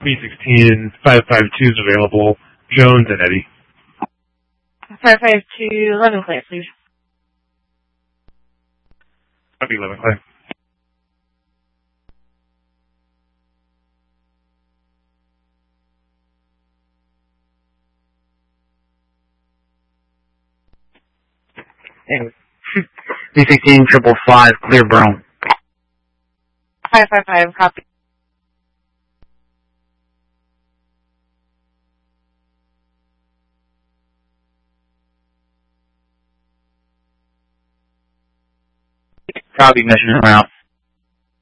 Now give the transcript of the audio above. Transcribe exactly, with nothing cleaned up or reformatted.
B sixteen five five two is available. Jones and Eddie. five five two, eleven clear, please. Copy, eleven clear. B sixteen triple five, clear Brown. five five five, copy. Copy, mission around.